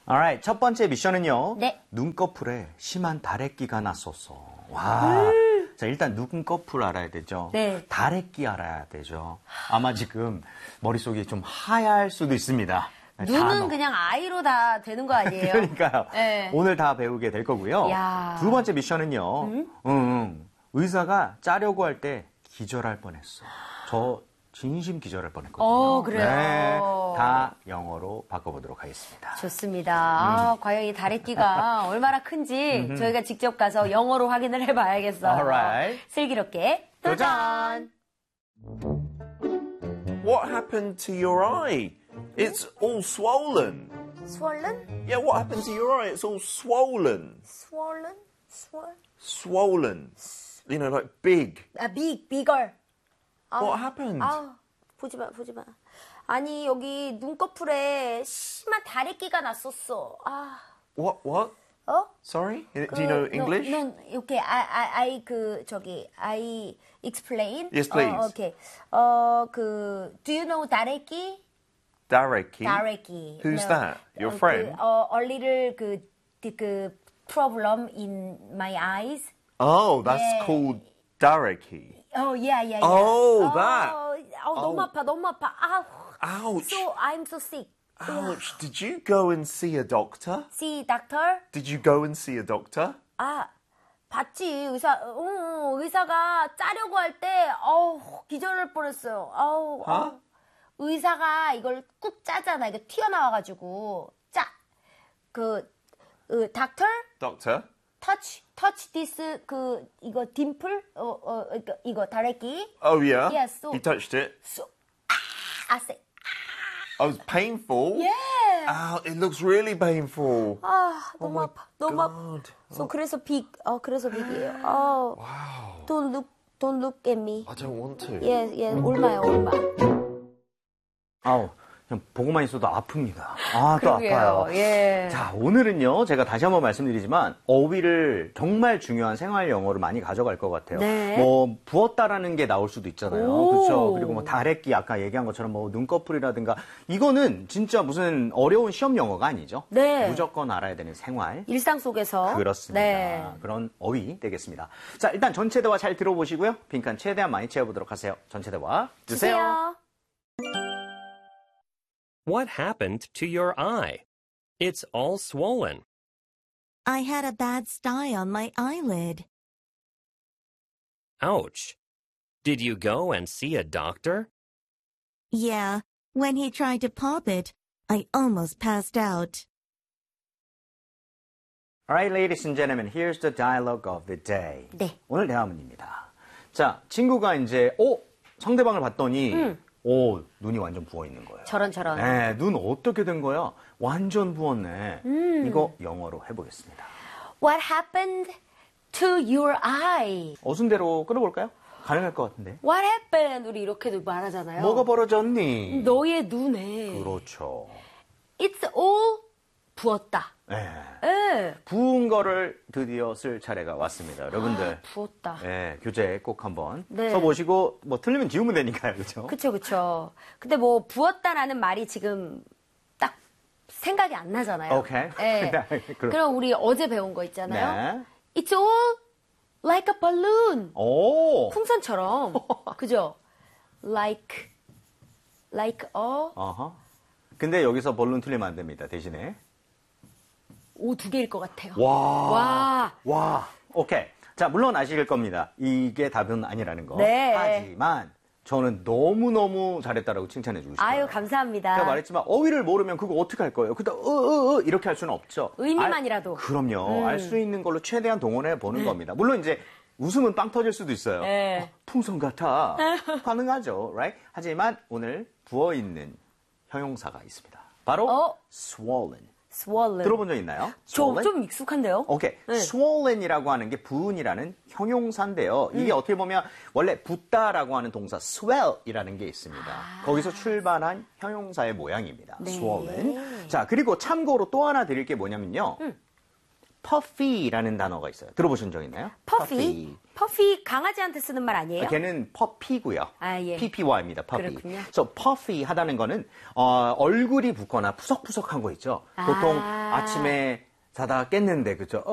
Alright, 첫 번째 미션은요. 네. 눈꺼풀에 심한 다래끼가 났었어. 와. 자, 일단 눈꺼풀 알아야 되죠. 네. 다래끼 알아야 되죠. 아마 지금 머릿속이 좀 하얄 수도 있습니다. 눈은 그냥 아이로 다 되는 거 아니에요? 그러니까요. 네. 오늘 다 배우게 될 거고요. 야. 두 번째 미션은요. 의사가 짜려고 할 때 기절할 뻔했어. 저 진심 기절할 뻔했거든요. 그래요? 네, 다 영어로 바꿔보도록 하겠습니다. 좋습니다. 과연 이 다래끼가 얼마나 큰지 저희가 직접 가서 영어로 확인을 해봐야겠어요. Alright. 슬기롭게 도전! What happened to your eye? It's all swollen. Swollen? Yeah, what happened to your eye? It's all swollen. Swollen? Swollen. You know, like big. bigger. What happened? 보지 마. 아니, 여기 눈꺼풀에 심한 다래끼가 났었어. What? Sorry? Do you know English? No, okay. I explain. Yes, please. Okay. Do you know 다래끼? Dareki. 다래끼. Who's that? Your friend? A little problem in my eyes. Oh, that's Yeah. called Dareki. Oh, yeah. Oh, that. 너무 아파. Ouch. So, I'm so sick. Ouch. Did you go and see a doctor? See, doctor? Did you go and see a doctor? 봤지. 의사가 짜려고 할 때, 기절할 뻔했어요. 의사가 이걸 꾹 짜잖아. 이거 튀어나와가지고, doctor? Doctor? touch this, 이거 dimple? 이거 다래끼? Oh, yeah? Yes, so- You touched it? So, I say, Oh, it's painful? yeah. Oh, it looks really painful. 너무 아파. God. So, 그래서 빅이에요. Wow. Don't look at me. I don't want to. 예, 올마요. 아우, 그냥 보고만 있어도 아픕니다. 또 그러게요. 아파요. 예. 자, 오늘은요, 제가 다시 한번 말씀드리지만, 어휘를 정말 중요한 생활 영어를 많이 가져갈 것 같아요. 네. 뭐, 부었다라는 게 나올 수도 있잖아요. 오. 그렇죠. 그리고 뭐, 다래끼, 아까 얘기한 것처럼 뭐, 눈꺼풀이라든가, 이거는 진짜 무슨 어려운 시험 영어가 아니죠. 네. 무조건 알아야 되는 생활. 일상 속에서. 그렇습니다. 네. 그런 어휘 되겠습니다. 자, 일단 전체 대화 잘 들어보시고요. 빈칸 최대한 많이 채워보도록 하세요. 전체 대화 주세요. What happened to your eye? It's all swollen. I had a bad sty on my eyelid. Ouch. Did you go and see a doctor? Yeah, when he tried to pop it, I almost passed out. Alright, ladies and gentlemen, here's the dialogue of the day. 네. 오늘 대화문입니다. 자, 친구가 이제, 상대방을 봤더니, 눈이 완전 부어 있는 거예요. 저런. 네, 눈 어떻게 된 거야? 완전 부었네. 이거 영어로 해보겠습니다. What happened to your eye? 어순대로 끌어볼까요? 가능할 것 같은데. What happened? 우리 이렇게도 말하잖아요. 뭐가 벌어졌니? 너의 눈에. 그렇죠. It's all 부었다. 네. 예. 부은 거를 드디어 쓸 차례가 왔습니다. 여러분들. 부었다. 네, 교재 꼭 한번 네. 써보시고, 뭐 틀리면 지우면 되니까요. 그렇죠? 그쵸. 근데 뭐 부었다라는 말이 지금 딱 생각이 안 나잖아요. 오케이. 네. 그럼 우리 어제 배운 거 있잖아요. 네. It's all like a balloon. 오. 풍선처럼. 그죠? Like a. 어허. 근데 여기서 본론 틀리면 안 됩니다. 대신에. 두 개일 것 같아요. 와. 오케이. 자, 물론 아실 겁니다. 이게 답은 아니라는 거. 네. 하지만 저는 너무너무 잘했다라고 칭찬해 주고 싶어요. 아유, 감사합니다. 제가 말했지만 어휘를 모르면 그거 어떻게 할 거예요? 그다 이렇게 할 수는 없죠. 의미만이라도. 그럼요. 알 수 있는 걸로 최대한 동원해 보는 겁니다. 물론 이제 웃으면 빵 터질 수도 있어요. 네. 풍선 같아. 가능하죠. right? 하지만 오늘 부어 있는 형용사가 있습니다. 바로 swollen. 들어본 적 있나요? 좀 익숙한데요? 오케이. 네. swollen이라고 하는 게 부은이라는 형용사인데요. 이게 어떻게 보면 원래 붓다라고 하는 동사 swell이라는 게 있습니다. 거기서 출발한 형용사의 모양입니다. 네. swollen. 자, 그리고 참고로 또 하나 드릴 게 뭐냐면요. puffy라는 단어가 있어요. 들어보신 적 있나요? puffy? puffy 강아지한테 쓰는 말 아니에요? 걔는 puppy고요. 예. PPY입니다. puppy. 그렇군요. 그래서 puffy 하다는 거는 얼굴이 붓거나 푸석푸석한 거 있죠. 보통 아침에 자다가 깼는데, 그죠?